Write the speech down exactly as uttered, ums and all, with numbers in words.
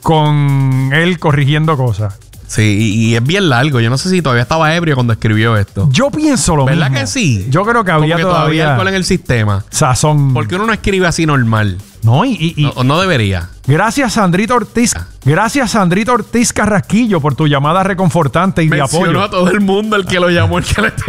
con él corrigiendo cosas. Sí, y, y es bien largo. Yo no sé si todavía estaba ebrio cuando escribió esto. Yo pienso lo ¿Verdad mismo. que sí? Yo creo que Como había que todavía, todavía alcohol en el sistema. sazón. ¿Por qué uno no escribe así normal? No, y... y, y No, no debería. gracias, Sandrito Ortiz. Gracias, Sandrito Ortiz Carrasquillo, por tu llamada reconfortante y de Mencionó apoyo. a todo el mundo el que lo llamó, el que le